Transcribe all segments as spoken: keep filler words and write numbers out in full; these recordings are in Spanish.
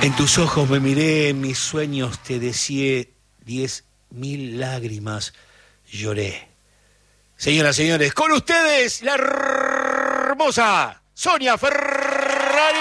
En tus ojos me miré, en mis sueños te deseé, diez mil lágrimas lloré. Señoras y señores, con ustedes la hermosa Sonia Ferrari.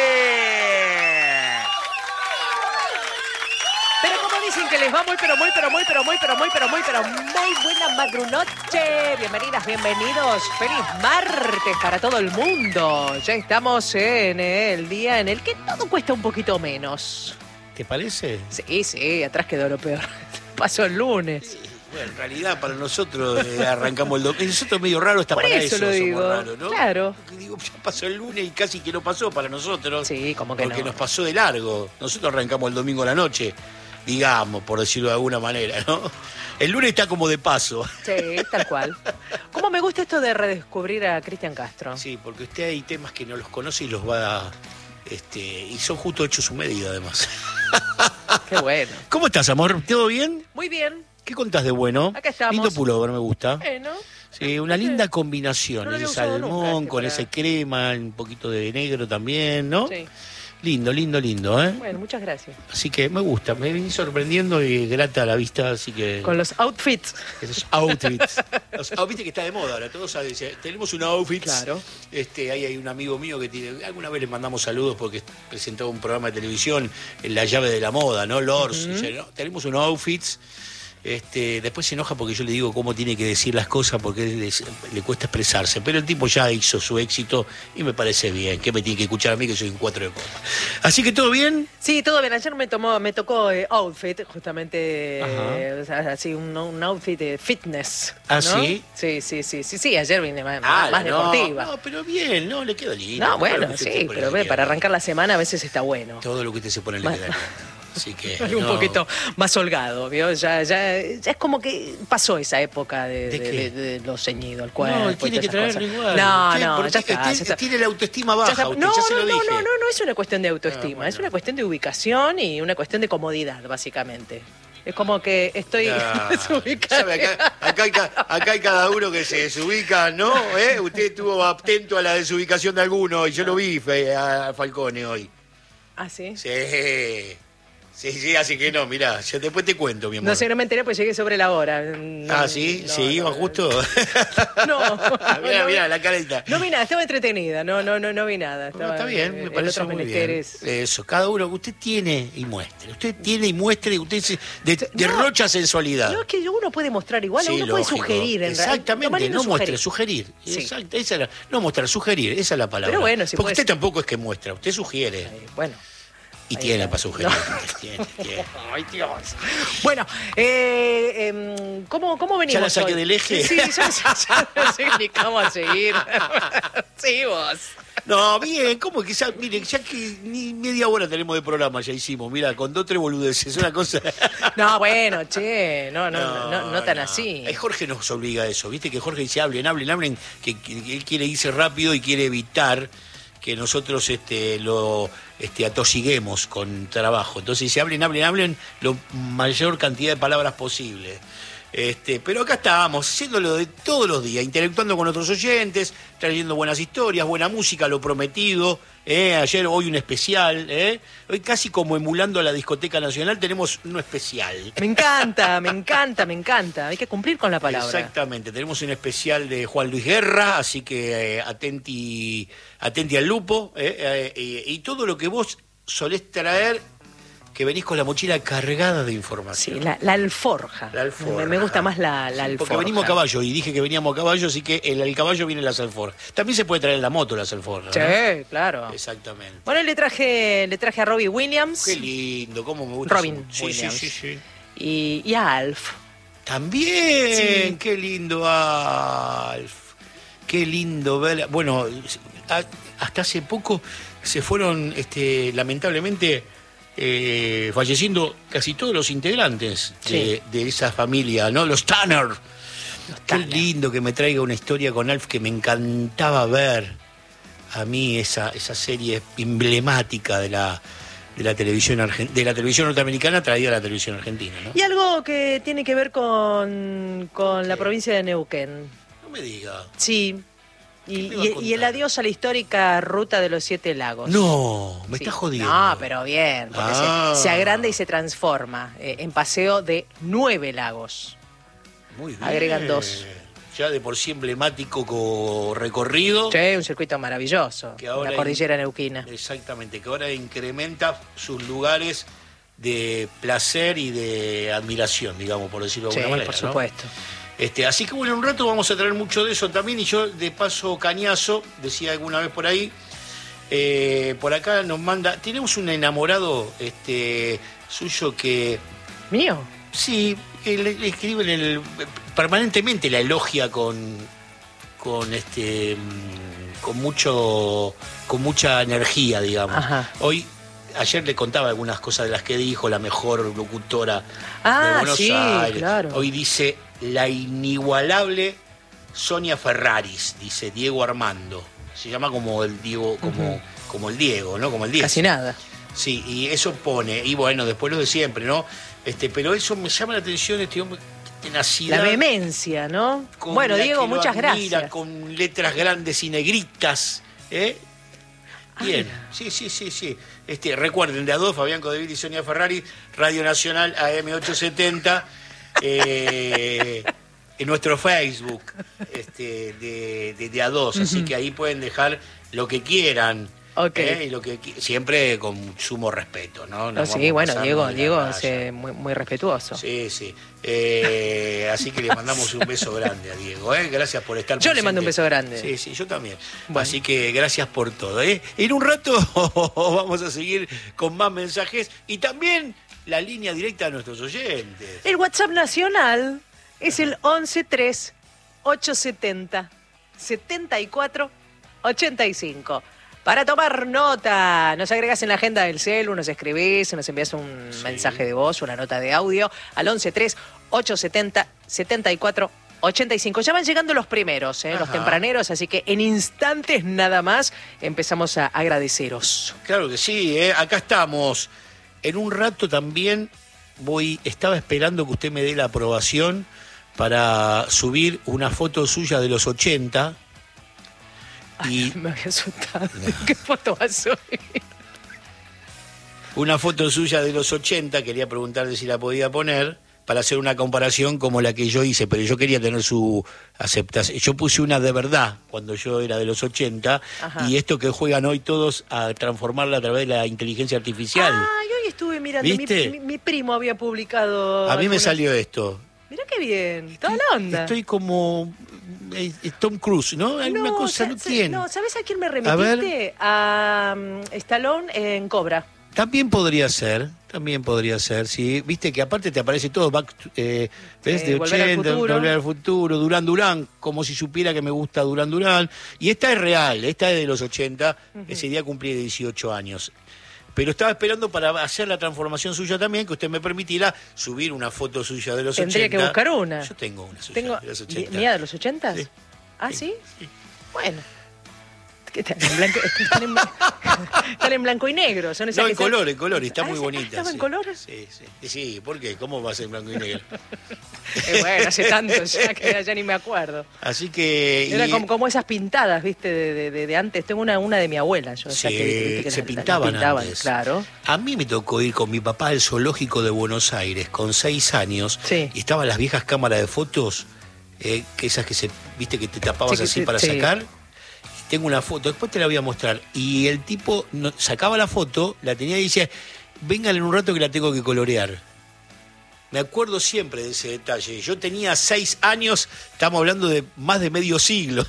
Pero como dicen que les va muy, pero muy, pero muy, pero muy, pero muy, pero muy, pero muy buena madrunoche. Bienvenidas, bienvenidos. Feliz martes para todo el mundo. Ya estamos en el día en el que todo cuesta un poquito menos. ¿Te parece? Sí, sí, atrás quedó lo peor. Pasó el lunes. Bueno, en realidad para nosotros eh, arrancamos el domingo. Nosotros es medio raro estar Por para eso eso, lo somos digo. raros, ¿no? Claro. Porque digo, ya pasó el lunes y casi que no pasó para nosotros. Sí, como que porque no. nos pasó de largo. Nosotros arrancamos el domingo a la noche, digamos, por decirlo de alguna manera, ¿no? El lunes está como de paso. Sí, tal cual. ¿Cómo me gusta esto de redescubrir a Cristian Castro? Sí, porque usted hay temas que no los conoce y los va a, este, y son justo hechos su medida, además. Qué bueno. ¿Cómo estás, amor? ¿Todo bien? Muy bien. ¿Qué contás de bueno? Acá estamos. Lindo pullover, me gusta. Bueno. Sí, una linda combinación. No lo había ese usado salmón nunca, este, con para- ese crema, un poquito de negro también, ¿no? Sí. Lindo, lindo, lindo, ¿eh? Bueno, muchas gracias. Así que me gusta, me vine sorprendiendo y grata a la vista, así que... Con los outfits. Esos outfits. Los outfits, viste que está de moda ahora, todos saben, dice, tenemos un outfit. Claro. Este, ahí hay un amigo mío que tiene, alguna vez le mandamos saludos porque presentó un programa de televisión en La Llave de la Moda, ¿no? Lors, Ujú. dice, ¿no? Tenemos un outfits. Este, después se enoja porque yo le digo cómo tiene que decir las cosas porque le, le cuesta expresarse, pero el tipo ya hizo su éxito y me parece bien, que me tiene que escuchar a mí que soy un cuatro de copa. Así que todo bien. Sí, todo bien. Ayer me tomó, me tocó eh, outfit, justamente, Ajá. eh, o sea, así un, un outfit de fitness. ¿Ah, ¿no? sí? Sí, sí, sí, sí, sí. Ayer vine más, Ah, más no, deportiva. no, pero bien, no, le queda lindo. No, Claro bueno, que usted sí, se pone pero le ve, queda para lindo. arrancar la semana a veces está bueno. Todo lo que usted se pone le Bueno. queda lindo. Así que Un no. poquito más holgado, ¿vio? Ya, ya, ya es como que pasó esa época de, ¿De de, qué? de, de lo ceñido, el cuerpo. No, y tiene que todas esas traerlo cosas. igual. No, Usted, no, porque ya está. tiene, ya está. tiene la autoestima Ya baja, está. usted, No, ya se no, lo no, dije. no, no, no es una cuestión de autoestima, Ah, bueno. es una cuestión de ubicación y una cuestión de comodidad, básicamente. Es como que estoy Ah, desubicada. ¿sabe? Acá, acá hay, ca- acá hay cada uno que se desubica, ¿no? ¿Eh? Usted estuvo atento a la desubicación de alguno y yo lo vi fe, a Falcone hoy. ¿Ah, sí? Sí, sí, sí, así que no, mirá, yo después te cuento, mi amor. No sé, no me enteré, pues llegué sobre la hora. No, Ah, ¿sí? no, ¿Sí? no, ¿Iba no. justo? No. Mirá, no, mirá, la carita. No vi nada, estaba entretenida, no, no, no, no vi nada. No, Estaba está bien, en- me en parece otros muy menesteres. bien. Eso, cada uno, usted tiene y muestre. Usted tiene y muestre, y usted se de- derrocha sensualidad. No, es que uno puede mostrar igual, Sí, uno puede lógico. sugerir. En realidad. Lo más Exactamente, lindo no es muestre, sugerir. Sí. Exacto, esa es la- no mostrar, sugerir, esa es la palabra. Pero bueno, si Porque puede usted ser- tampoco es que muestra, usted sugiere. Eh, Bueno. Y ahí tiene está. para sugerir. No. Tiene, tiene. Ay, Dios. Bueno, eh, em, ¿cómo, ¿cómo venimos ¿Ya la saqué hoy? del eje? Sí, sí, ya, ya, ya no sé ni cómo seguir. Sí, vos. No, bien, ¿cómo que ya, miren, ya que ni media hora tenemos de programa, ya hicimos, mira, con dos, tres boludeces, una cosa. No, bueno, che, no, no, no, no, no tan no. así. Eh, Jorge nos obliga a eso, viste que Jorge dice hablen, hablen, hablen, que, que- que él quiere irse rápido y quiere evitar que nosotros este, lo este, atosiguemos con trabajo. Entonces dice hablen, hablen, hablen, lo mayor cantidad de palabras posible. Este, pero acá estábamos, haciéndolo de todos los días, interactuando con otros oyentes, trayendo buenas historias, buena música, lo prometido. ¿eh? Ayer, hoy un especial. ¿eh? Hoy casi como emulando a la Discoteca Nacional, tenemos uno especial. Me encanta, me encanta, me encanta. Hay que cumplir con la palabra. Exactamente, tenemos un especial de Juan Luis Guerra, así que eh, atenti, atenti al lupo. ¿eh? Eh, eh, y todo lo que vos solés traer, que venís con la mochila cargada de Sí, información. la, la alforja. La alforja. Me, me gusta más la, la Sí, alforja. porque venimos a caballo y dije que veníamos a caballo, así que en el caballo vienen las alforjas. También se puede traer en la moto las alforjas. Sí, ¿no? claro. Exactamente. Bueno, le traje, le traje a Robbie Williams Qué lindo, cómo me gusta. Robin su- sí, Williams. sí, sí, sí. y, y a Alf. También, Sí. qué lindo, Alf. Qué lindo ver. Bueno, a- hasta hace poco se fueron, este, lamentablemente, eh, falleciendo casi todos los integrantes de, de esa familia, ¿no? Los Tanner. Qué Tanner. lindo que me traiga una historia con Alf que me encantaba ver. A mí esa, esa serie emblemática de la, de la televisión argen- de la televisión norteamericana traída a la televisión argentina, ¿no? Y algo que tiene que ver con, con la ¿Qué? provincia de Neuquén. No me diga. Sí, Y, y, y el adiós a la histórica ruta de los Siete Lagos. No, me Sí. estás jodiendo. No, pero bien, porque Ah. se, se agranda y se transforma eh, en paseo de nueve lagos. Muy bien. Agregan dos. Ya de por sí emblemático co- recorrido. Sí, un circuito maravilloso. Que ahora la cordillera in- neuquina. Exactamente, que ahora incrementa sus lugares de placer y de admiración, digamos, por decirlo de Sí, alguna manera. por ¿no? supuesto. Este, así que bueno, en un rato vamos a traer mucho de eso también. Y yo, de paso, cañazo, decía alguna vez por ahí, eh, por acá nos manda. Tenemos un enamorado este, suyo que. ¿Mío? Sí, él, él escribe en el, permanentemente la elogia con. con este. mm, con mucho. con mucha energía, digamos. Ajá. Hoy. Ayer le contaba algunas cosas de las que dijo, la mejor locutora de Ah, Buenos sí, Aires. claro. Hoy dice la inigualable Sonia Ferraris, dice Diego Armando. Se llama como el Diego, como, Ujú. como el Diego, ¿no? Como el diez. Casi nada. Sí, y eso pone, y bueno, después lo de siempre, ¿no? Este, pero eso me llama la atención, este hombre, tenacidad. La vehemencia, ¿no? con Bueno, la Diego, que lo muchas admira, gracias. con letras grandes y negritas, ¿eh? Bien, Ah. sí, sí, sí, sí. Este, recuerden, de a dos, Fabián Codevil y Sonia Ferrari, Radio Nacional A M ochocientos setenta, eh, en nuestro Facebook este, de, de, de a dos, así Ujú. que ahí pueden dejar lo que quieran. Ok. ¿eh? Y lo que qui- siempre con sumo respeto, ¿no? No, No sí, vamos a bueno, pasarnos Diego, de la Diego raya. es eh, muy, muy respetuoso. Sí, sí. Eh, así que le mandamos un beso grande a Diego. ¿eh? Gracias por estar Yo le presente. mando un beso grande. Sí, sí, yo también. Bueno. Así que gracias por todo. ¿eh? En un rato vamos a seguir con más mensajes y también la línea directa de nuestros oyentes. El WhatsApp nacional es el once tres ochocientos setenta setenta y cuatro ochenta y cinco. Para tomar nota, nos agregás en la agenda del celu, nos escribís, nos envías un Sí. mensaje de voz, una nota de audio al once tres ochocientos setenta setenta y cuatro ochenta y cinco. Ya van llegando los primeros, ¿eh? los Ajá. tempraneros, así que en instantes nada más empezamos a agradeceros. Claro que sí, ¿eh? Acá estamos. En un rato también voy, estaba esperando que usted me dé la aprobación para subir una foto suya de los ochenta. Y Me había asustado. ¿Qué foto vas a subir? una foto suya de los ochenta, quería preguntarle si la podía poner para hacer una comparación como la que yo hice, pero yo quería tener su aceptación. Yo puse una de verdad cuando yo era de los ochenta. Ajá. Y esto que juegan hoy todos a transformarla a través de la inteligencia artificial. Ay, hoy estuve mirando, mi, ¿Viste? mi- mi primo había publicado. a mí me algunas- salió esto. Mirá qué bien, toda la onda. Estoy como eh, eh, Tom Cruise, ¿no? Alguna cosa sa- no sa- tiene. No, ¿sabes a quién me A ver. remitiste? A, um, Stallone en Cobra. También podría ser, también podría ser, sí. Viste que aparte te aparece todo, back, to- eh, ¿ves? Sí, de Volver al ochenta, Futuro. Volver al Futuro, Durán Durán, como si supiera que me gusta Durán Durán. Y esta es real, esta es de los ochenta, ese día cumplí dieciocho años. Pero estaba esperando para hacer la transformación suya también, que usted me permitiera subir una foto suya de los Tendría ochenta. que buscar una. Yo tengo una suya Tengo, de los ochenta. ¿Mía de los ochentas? Sí. ¿Ah, Sí, sí? sí. Bueno. ¿Qué están en blanco, están en, están en blanco y negro. Son esas No, que en se- color, en color, está Ah, muy ¿esa- bonita. ¿Estaba en sí. color? Sí, sí. Sí, ¿por qué? ¿Cómo va a ser en blanco y negro? Eh, bueno, hace tanto ya que ya ni me acuerdo. Así que... Era y- como, como esas pintadas, ¿viste? De, de- de- de antes. Tengo una, una de mi abuela. Yo, o sea, Sí, que, viste, que se la- la- la pintaban antes. Claro. A mí me tocó ir con mi papá al zoológico de Buenos Aires con seis años. Sí. Y estaban las viejas cámaras de fotos, eh, que esas que se, viste que te tapabas Sí, que así sí, para sí. sacar. Tengo una foto, después te la voy a mostrar. Y el tipo no- sacaba la foto, la tenía y decía, vengan en un rato que la tengo que colorear. Me acuerdo siempre de ese detalle. Yo tenía seis años, estamos hablando de más de medio siglo.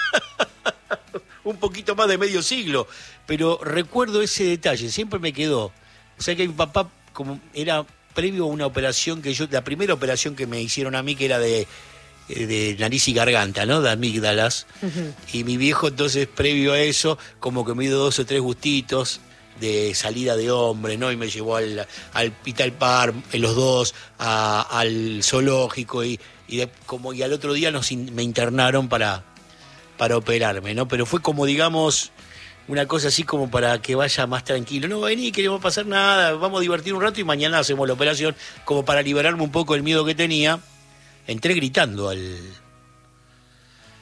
Un poquito más de medio siglo. Pero recuerdo ese detalle, siempre me quedó. O sea que mi papá, como era previo a una operación que yo, la primera operación que me hicieron a mí, que era de, de nariz y garganta, ¿no? De amígdalas. Ujú. Y mi viejo, entonces, previo a eso, como que me dio dos o tres gustitos de salida de hombre, ¿no? Y me llevó al, al Pital Par, en los dos, a- al zoológico, y, y, de- como, y al otro día nos in- me internaron para, para operarme, ¿no? Pero fue como, digamos, una cosa así como para que vaya más tranquilo. No, vení, que no va a pasar nada, vamos a divertir un rato y mañana hacemos la operación, como para liberarme un poco el miedo que tenía. Entré gritando al...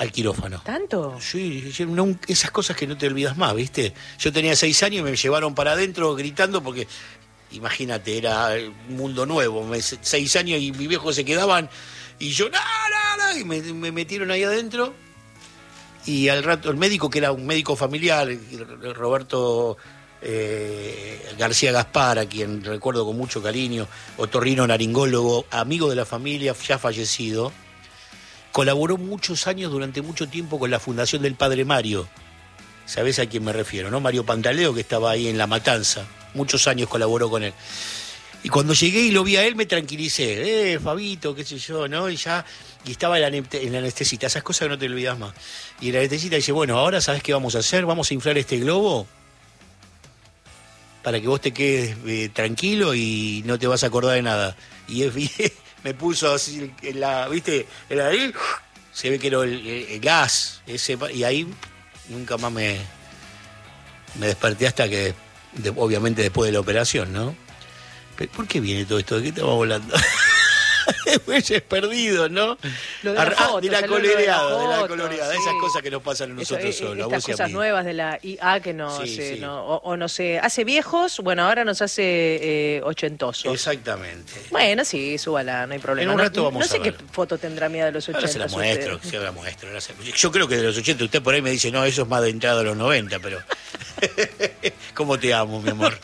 al quirófano. ¿Tanto? Sí, yo no- esas cosas que no te olvidas más, ¿viste? Yo tenía seis años y me llevaron para adentro gritando porque, imagínate, era un mundo nuevo. Me- seis años y mis viejos se quedaban y yo, no, no, no, y me, me metieron ahí adentro. Y al rato, el médico, que era un médico familiar, Roberto eh, García Gaspar, a quien recuerdo con mucho cariño, otorrino naringólogo, amigo de la familia, ya fallecido, colaboró muchos años, durante mucho tiempo, con la Fundación del Padre Mario. ¿Sabés a quién me refiero, no? Mario Pantaleo, que estaba ahí en La Matanza. Muchos años colaboró con él. Y cuando llegué y lo vi a él, me tranquilicé. Eh, Fabito, qué sé yo, ¿no? Y ya... Y estaba en la, en la anestesita, esas cosas que no te olvidas más. Y el anestesita dice, bueno, ahora ¿sabes qué vamos a hacer? Vamos a inflar este globo para que vos te quedes eh, tranquilo y no te vas a acordar de nada. Y es, me puso así, en la, ¿viste? En la, ahí, se ve que era el, el, el gas. Ese, y ahí nunca más me, me desperté hasta que, de, obviamente después de la operación, ¿no? Pero, ¿por qué viene todo esto? ¿De qué estamos hablando? Bueyes perdidos, ¿no? Lo de la, ah, foto, de la de coloreada, la de la foto, coloreada, sí. esas cosas que nos pasan a nosotros Eso, solos, a estas vos y a cosas mí. nuevas de la I A que nos, Sí, eh, sí. no, o, o nos eh, hace viejos, bueno, ahora nos hace eh, ochentosos. Exactamente. Bueno, sí, súbala, no hay problema. En un rato no, vamos no sé a ver. qué foto tendrá mía de los Ahora se la ochenta. muestro, se la muestro. ahora se- Yo creo que de los ochenta, usted por ahí me dice, no, eso es más de entrada de los noventa, pero... ¿Cómo te amo, mi amor?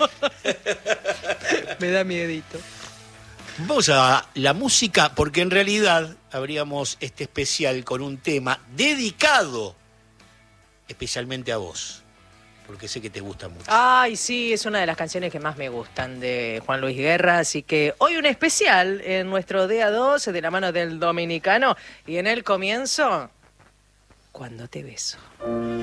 Me da miedito. Vamos a la música, porque en realidad abríamos este especial con un tema dedicado especialmente a vos, porque sé que te gusta mucho. Ay, sí, es una de las canciones que más me gustan de Juan Luis Guerra, así que hoy un especial en nuestro D A doce de la mano del dominicano y en el comienzo, Cuando te beso.